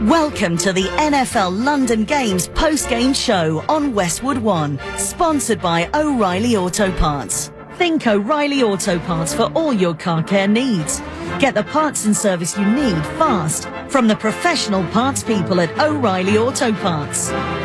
Welcome to the NFL London Games post-game show on Westwood One, sponsored by O'Reilly Auto Parts. Think O'Reilly Auto Parts for all your car care needs. Get the parts and service you need fast from the professional parts people at O'Reilly Auto Parts.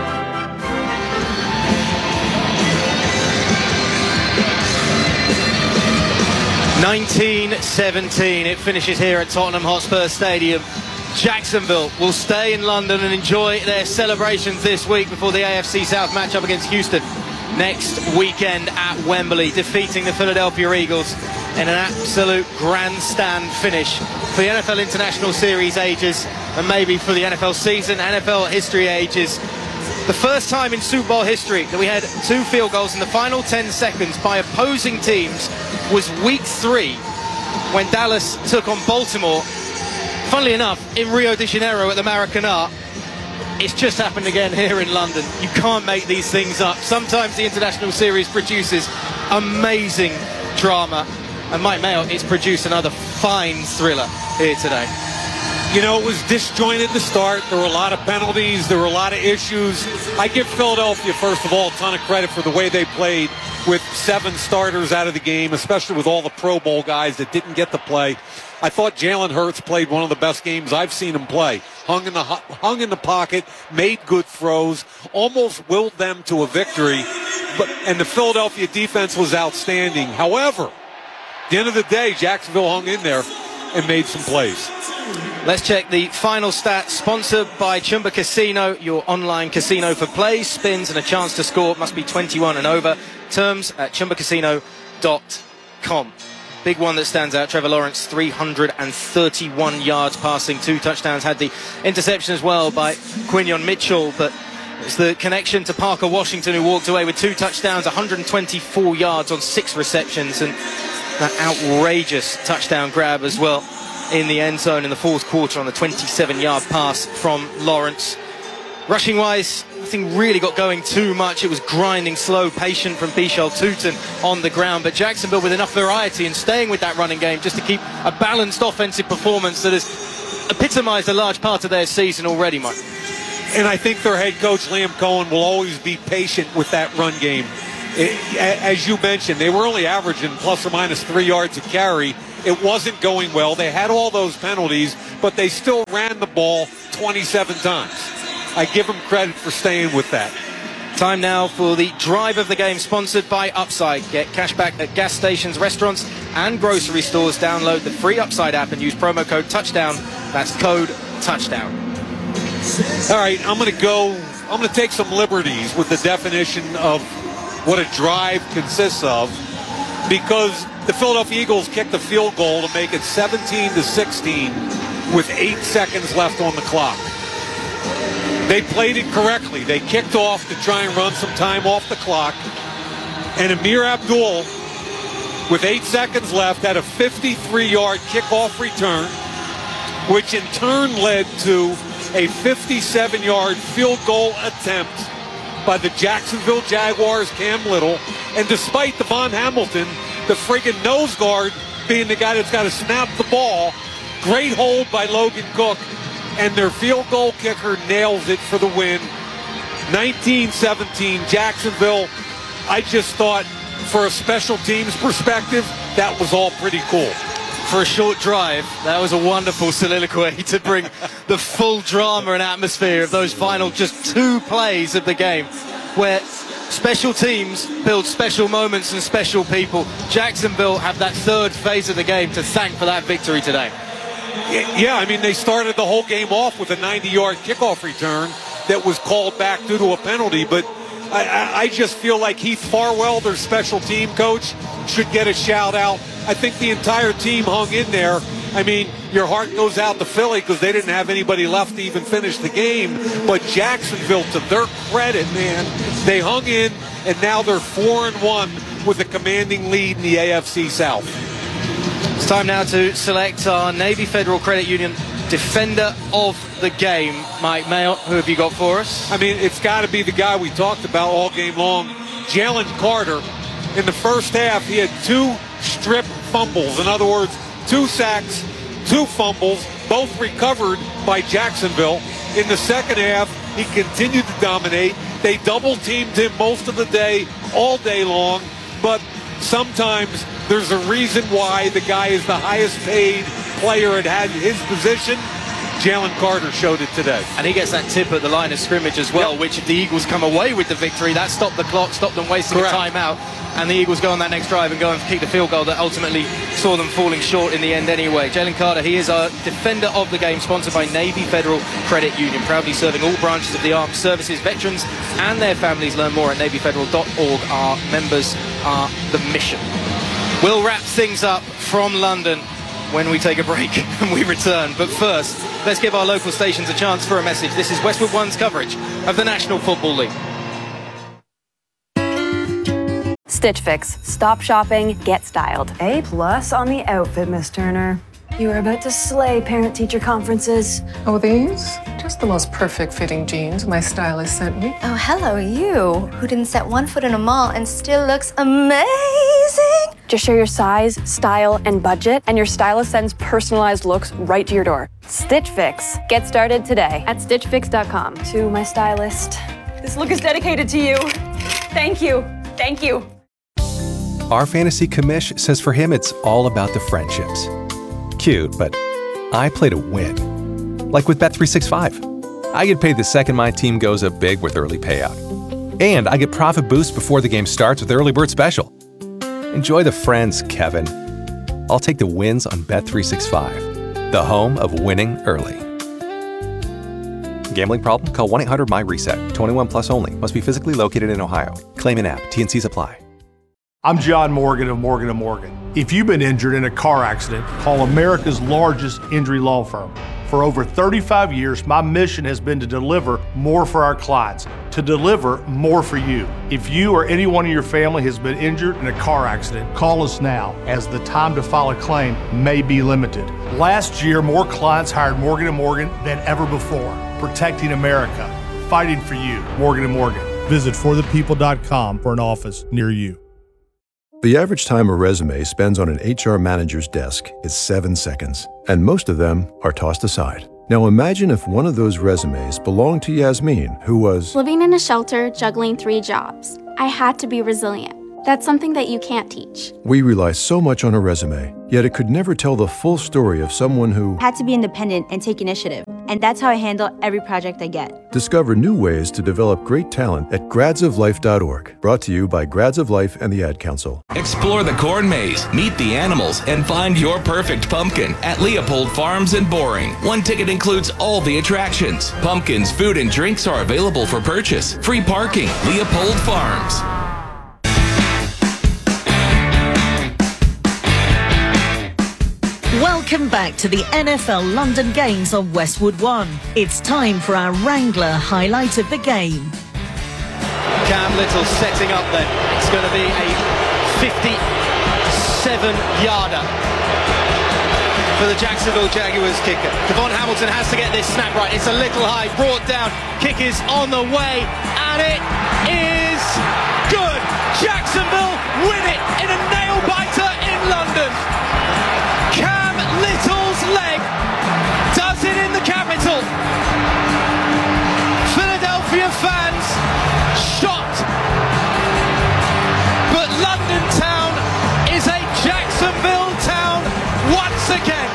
(1917) it finishes here at Tottenham Hotspur Stadium. Jacksonville will stay in London and enjoy their celebrations this week before the AFC South matchup against Houston next weekend at Wembley, defeating the Philadelphia Eagles in an absolute grandstand finish for the NFL International Series ages, and maybe for the NFL season, NFL history ages. The first time in Super Bowl history that we had 2 field goals in the final 10 seconds by opposing teams was Week 3 when Dallas took on Baltimore. Funnily enough, in Rio de Janeiro at the Maracanã. It's just happened again here in London. You can't make these things up. Sometimes the International Series produces amazing drama, and Mike Mayock, it's produced another fine thriller here today. You know, it was disjointed to start. There were a lot of penalties. There were a lot of issues. I give Philadelphia, first of all, a ton of credit for the way they played with 7 starters out of the game, especially with all the Pro Bowl guys that didn't get to play. I thought Jalen Hurts played one of the best games I've seen him play. Hung in the pocket, made good throws, almost willed them to a victory. And the Philadelphia defense was outstanding. However, at the end of the day, Jacksonville hung in there and made some plays. Let's check the final stats, sponsored by Chumba Casino, your online casino for plays, spins, and a chance to score. Must be 21 and over. Terms at chumbacasino.com. Big one that stands out, Trevor Lawrence, 331 yards passing, 2 touchdowns. Had the interception as well by Quinyon Mitchell, but it's the connection to Parker Washington, who walked away with 2 touchdowns, 124 yards on 6 receptions, and that outrageous touchdown grab as well in the end zone in the 4th quarter on the 27-yard pass from Lawrence. Rushing-wise, nothing really got going too much. It was grinding, slow, patient from Bichel Tutin on the ground. But Jacksonville with enough variety and staying with that running game just to keep a balanced offensive performance that has epitomized a large part of their season already, Mike. And I think their head coach, Liam Cohen, will always be patient with that run game. As you mentioned, they were only averaging plus or minus 3 yards a carry. It wasn't going well. They had all those penalties, but they still ran the ball 27 times. I give them credit for staying with that. Time now for the drive of the game, sponsored by Upside. Get cash back at gas stations, restaurants, and grocery stores. Download the free Upside app and use promo code TOUCHDOWN. That's code TOUCHDOWN. All right, I'm going to take some liberties with the definition of what a drive consists of, because the Philadelphia Eagles kicked a field goal to make it 17-16 with 8 seconds left on the clock. They played it correctly. They kicked off to try and run some time off the clock. And Amir Abdul, with 8 seconds left, had a 53-yard kickoff return, which in turn led to a 57-yard field goal attempt by the Jacksonville Jaguars' Cam Little. And despite Devon Hamilton, the friggin' nose guard, being the guy that's got to snap the ball, great hold by Logan Cook. And their field goal kicker nails it for the win. 19-17, Jacksonville. I just thought, for a special teams perspective, that was all pretty cool. For a short drive, that was a wonderful soliloquy to bring the full drama and atmosphere of those final just 2 plays of the game, where special teams build special moments and special people. Jacksonville have that 3rd phase of the game to thank for that victory today. Yeah, I mean, they started the whole game off with a 90-yard kickoff return that was called back due to a penalty. But I just feel like Heath Farwell, their special team coach, should get a shout-out. I think the entire team hung in there. I mean, your heart goes out to Philly because they didn't have anybody left to even finish the game. But Jacksonville, to their credit, man, they hung in, and now they're 4-1 with a commanding lead in the AFC South. It's time now to select our Navy Federal Credit Union Defender of the Game. Mike Mayock, who have you got for us? I mean, it's got to be the guy we talked about all game long, Jalen Carter. In the first half, he had 2 strip fumbles. In other words, 2 sacks, 2 fumbles, both recovered by Jacksonville. In the second half, he continued to dominate. They double-teamed him most of the day, all day long, but sometimes there's a reason why the guy is the highest paid player at his position. Jalen Carter showed it today. And he gets that tip at the line of scrimmage as well, which if the Eagles come away with the victory, that stopped the clock, stopped them wasting a timeout. And the Eagles go on that next drive and go and kick the field goal that ultimately saw them falling short in the end anyway. Jalen Carter, he is our defender of the game, sponsored by Navy Federal Credit Union, proudly serving all branches of the armed services. Veterans and their families learn more at navyfederal.org. Our members are the mission. We'll wrap things up from London when we take a break and we return. But first, let's give our local stations a chance for a message. This is Westwood One's coverage of the National Football League. Stitch Fix. Stop shopping, get styled. A+ on the outfit, Miss Turner. You are about to slay parent-teacher conferences. Oh, these? Just the most perfect fitting jeans my stylist sent me. Oh, hello, you, who didn't set one foot in a mall and still looks amazing. Just share your size, style, and budget, and your stylist sends personalized looks right to your door. Stitch Fix. Get started today at stitchfix.com. To my stylist, this look is dedicated to you. Thank you. Thank you. Our fantasy commish says for him it's all about the friendships. Cute, but I play to win. Like with Bet365. I get paid the second my team goes up big with early payout. And I get profit boost before the game starts with Early Bird Special. Enjoy the friends, Kevin. I'll take the wins on Bet365, the home of winning early. Gambling problem? Call 1-800-MY-RESET. 21 plus only. Must be physically located in Ohio. Claim in app. T&Cs apply. I'm John Morgan of Morgan & Morgan. If you've been injured in a car accident, call America's largest injury law firm. For over 35 years, my mission has been to deliver more for our clients, to deliver more for you. If you or anyone in your family has been injured in a car accident, call us now, as the time to file a claim may be limited. Last year, more clients hired Morgan & Morgan than ever before. Protecting America, fighting for you. Morgan & Morgan. Visit forthepeople.com for an office near you. The average time a resume spends on an HR manager's desk is 7 seconds, and most of them are tossed aside. Now imagine if one of those resumes belonged to Yasmin, who was living in a shelter, juggling 3 jobs. I had to be resilient. That's something that you can't teach. We rely so much on a resume, yet it could never tell the full story of someone who had to be independent and take initiative. And that's how I handle every project I get. Discover new ways to develop great talent at gradsoflife.org. Brought to you by Grads of Life and the Ad Council. Explore the corn maze, meet the animals, and find your perfect pumpkin at Leopold Farms in Boring. One ticket includes all the attractions. Pumpkins, food, and drinks are available for purchase. Free parking. Leopold Farms. Welcome back to the NFL London Games on Westwood One. It's time for our Wrangler highlight of the game. Cam Little setting up then. It's going to be a 57-yarder for the Jacksonville Jaguars kicker. Devon Hamilton has to get this snap right. It's a little high, brought down. Kick is on the way, and it is good. Jacksonville win it in a nail-biter in London. Cam Little's leg does it in the capital. Philadelphia fans shocked. But London town is a Jacksonville town once again.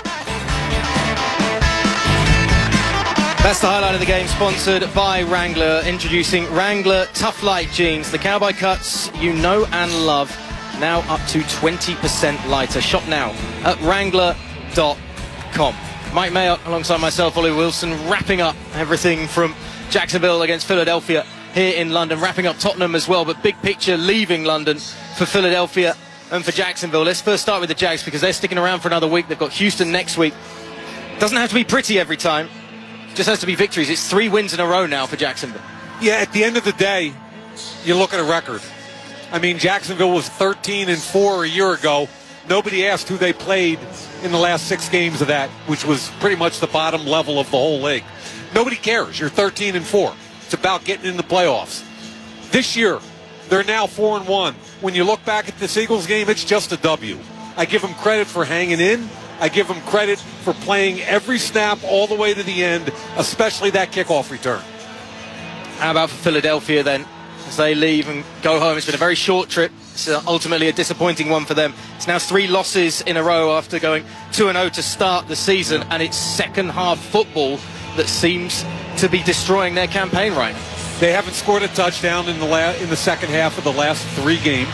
That's the highlight of the game, sponsored by Wrangler, introducing Wrangler Tough Light jeans, the cowboy cuts you know and love. Now up to 20% lighter. Shop now at Wrangler.com. Mike Mayock alongside myself, Ollie Wilson, wrapping up everything from Jacksonville against Philadelphia here in London, wrapping up Tottenham as well, but big picture leaving London for Philadelphia and for Jacksonville. Let's first start with the Jags because they're sticking around for another week. They've got Houston next week. Doesn't have to be pretty every time, just has to be victories. It's 3 wins in a row now for Jacksonville. Yeah, at the end of the day, you look at a record. I mean, Jacksonville was 13-4 a year ago. Nobody asked who they played in the last 6 games of that, which was pretty much the bottom level of the whole league. Nobody cares. You're 13-4. It's about getting in the playoffs. This year, they're now 4-1. When you look back at this Eagles game, it's just a W. I give them credit for hanging in, I give them credit for playing every snap all the way to the end, especially that kickoff return. How about for Philadelphia then, as they leave and go home? It's been a very short trip. It's ultimately a disappointing one for them. It's now 3 losses in a row after going 2-0 to start the season, and it's second half football that seems to be destroying their campaign right now. They haven't scored a touchdown in the second half of the last 3 games.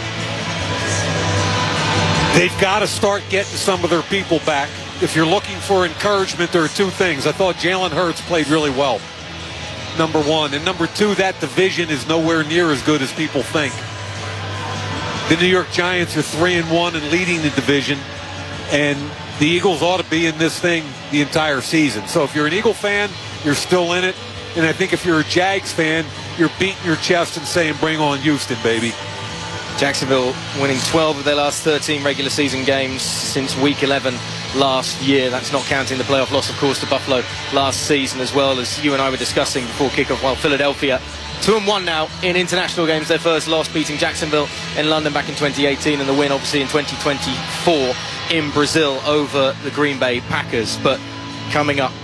They've got to start getting some of their people back. If you're looking for encouragement, there are 2 things. I thought Jalen Hurts played really well, number 1. And number 2, that division is nowhere near as good as people think. The New York Giants are 3-1 and leading the division, and the Eagles ought to be in this thing the entire season. So if you're an Eagle fan, you're still in it. And I think if you're a Jags fan, you're beating your chest and saying, bring on Houston, baby. Jacksonville winning 12 of their last 13 regular season games since week 11 last year. That's not counting the playoff loss, of course, to Buffalo last season, as well as you and I were discussing before kickoff. While Philadelphia 2-1 now in international games, their first loss beating Jacksonville in London back in 2018, and the win obviously in 2024 in Brazil over the Green Bay Packers. But coming up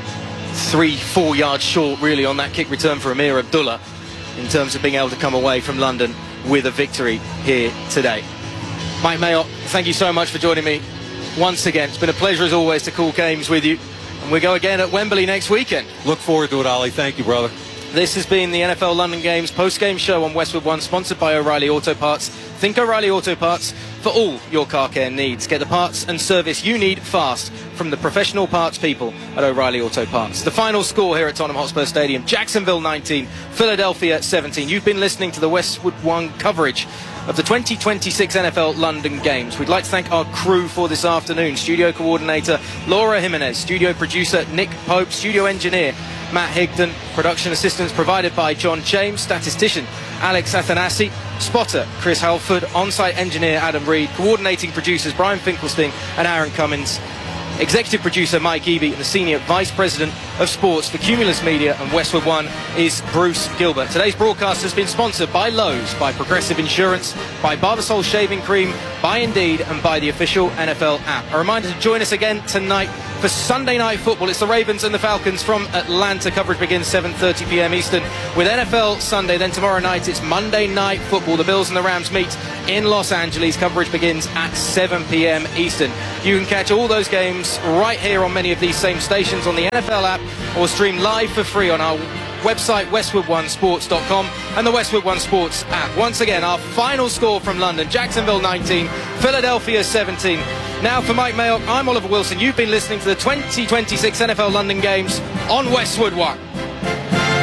3-4 yards short really on that kick return for Amir Abdullah in terms of being able to come away from London with a victory here today. Mike Mayock, thank you so much for joining me once again. It's been a pleasure as always to call games with you, and we go again at Wembley next weekend. Look forward to it, Ollie. Thank you, brother. This has been the NFL London Games post-game show on Westwood One, sponsored by O'Reilly Auto Parts. Think O'Reilly Auto Parts for all your car care needs. Get the parts and service you need fast from the professional parts people at O'Reilly Auto Parts. The final score here at Tottenham Hotspur Stadium: Jacksonville 19, Philadelphia 17. You've been listening to the Westwood One coverage of the 2026 NFL London Games. We'd like to thank our crew for this afternoon: studio coordinator Laura Jimenez, studio producer Nick Pope, studio engineer Matt Higdon, production assistance provided by John James, statistician Alex Athanasi, spotter Chris Halford, on-site engineer Adam Reed, coordinating producers Brian Finkelstein and Aaron Cummins, executive producer Mike Eby, and the senior vice president of sports for Cumulus Media and Westwood One is Bruce Gilbert. Today's broadcast has been sponsored by Lowe's, by Progressive Insurance, by Barbasol Shaving Cream, by Indeed, and by the official NFL app. A reminder to join us again tonight for Sunday Night Football. It's the Ravens and the Falcons from Atlanta. Coverage begins 7:30 p.m. Eastern with NFL Sunday. Then tomorrow night it's Monday Night Football. The Bills and the Rams meet in Los Angeles. Coverage begins at 7 p.m. Eastern. You can catch all those games right here on many of these same stations on the NFL app, or stream live for free on our website westwoodonesports.com and the Westwood One Sports app. Once again, our final score from London: Jacksonville 19, Philadelphia 17. Now for Mike Mayock, I'm Oliver Wilson. You've been listening to the 2026 NFL London Games on Westwood One.